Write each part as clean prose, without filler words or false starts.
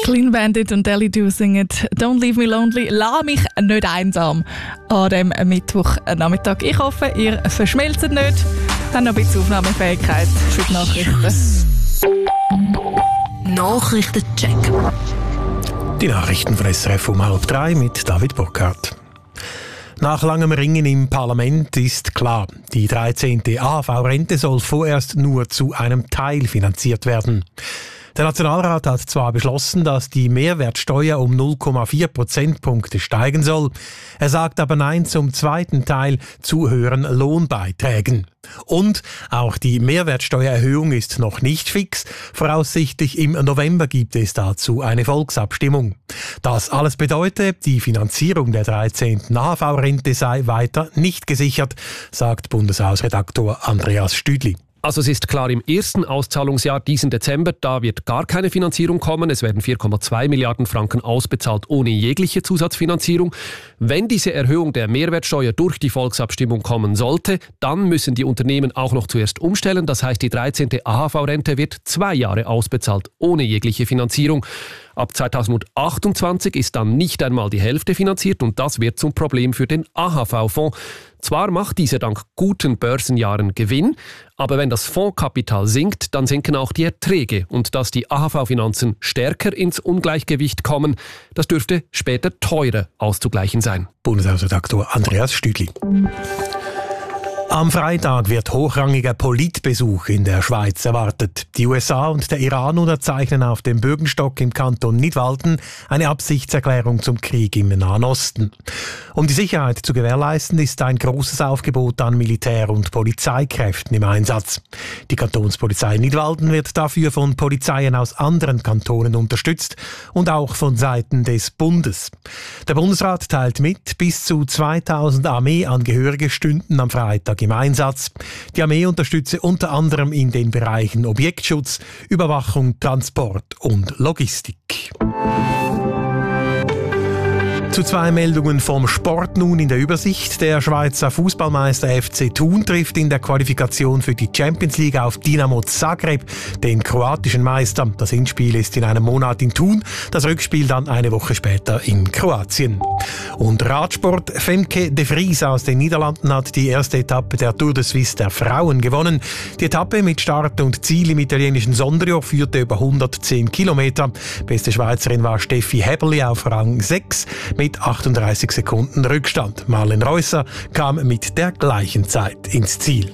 Clean Bandit und Ellie Do singen «Don't Leave Me Lonely». Lass mich nicht einsam an dem Mittwochnachmittag. Ich hoffe, ihr verschmelzt nicht. Habt noch ein bisschen Aufnahmefähigkeit für die Nachrichten. Nachrichtencheck. Die Nachrichten von SRF um 2:30 mit David Burkhardt. Nach langem Ringen im Parlament ist klar, die 13. AHV-Rente soll vorerst nur zu einem Teil finanziert werden. Der Nationalrat hat zwar beschlossen, dass die Mehrwertsteuer um 0,4 Prozentpunkte steigen soll. Er sagt aber Nein zum zweiten Teil, zu höheren Lohnbeiträgen. Und auch die Mehrwertsteuererhöhung ist noch nicht fix. Voraussichtlich im November gibt es dazu eine Volksabstimmung. Das alles bedeutet, die Finanzierung der 13. AHV-Rente sei weiter nicht gesichert, sagt Bundeshausredaktor Andreas Stüdli. Also es ist klar, im ersten Auszahlungsjahr diesen Dezember, da wird gar keine Finanzierung kommen. Es werden 4,2 Milliarden Franken ausbezahlt ohne jegliche Zusatzfinanzierung. Wenn diese Erhöhung der Mehrwertsteuer durch die Volksabstimmung kommen sollte, dann müssen die Unternehmen auch noch zuerst umstellen. Das heißt, die 13. AHV-Rente wird 2 Jahre ausbezahlt ohne jegliche Finanzierung. Ab 2028 ist dann nicht einmal die Hälfte finanziert und das wird zum Problem für den AHV-Fonds. Zwar macht dieser dank guten Börsenjahren Gewinn, aber wenn das Fondskapital sinkt, dann sinken auch die Erträge. Und dass die AHV-Finanzen stärker ins Ungleichgewicht kommen, das dürfte später teurer auszugleichen sein. Bundeshausredaktor Andreas Stüdli. Am Freitag wird hochrangiger Politbesuch in der Schweiz erwartet. Die USA und der Iran unterzeichnen auf dem Bürgenstock im Kanton Nidwalden eine Absichtserklärung zum Krieg im Nahen Osten. Um die Sicherheit zu gewährleisten, ist ein großes Aufgebot an Militär- und Polizeikräften im Einsatz. Die Kantonspolizei Nidwalden wird dafür von Polizeien aus anderen Kantonen unterstützt und auch von Seiten des Bundes. Der Bundesrat teilt mit, bis zu 2000 Armeeangehörige stünden am Freitag im Einsatz. Die Armee unterstütze unter anderem in den Bereichen Objektschutz, Überwachung, Transport und Logistik. Zu 2 Meldungen vom Sport nun in der Übersicht. Der Schweizer Fußballmeister FC Thun trifft in der Qualifikation für die Champions League auf Dinamo Zagreb, den kroatischen Meister. Das Hinspiel ist in einem Monat in Thun, das Rückspiel dann eine Woche später in Kroatien. Und Radsport. Femke de Vries aus den Niederlanden hat die erste Etappe der Tour de Suisse der Frauen gewonnen. Die Etappe mit Start und Ziel im italienischen Sondrio führte über 110 Kilometer. Beste Schweizerin war Steffi Häberli auf Rang 6 mit 38 Sekunden Rückstand. Marlen Reusser kam mit der gleichen Zeit ins Ziel.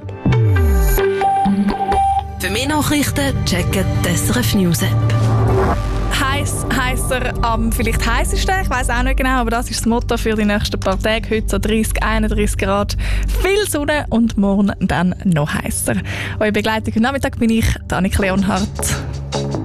Für mehr Nachrichten checken die SRF News App. Heisser am vielleicht heißesten, ich weiss auch nicht genau, aber das ist das Motto für die nächsten paar Tage. Heute so 30, 31 Grad, viel Sonne und morgen dann noch heißer. Eure Begleitung am Nachmittag bin ich, Annik Leonhardt.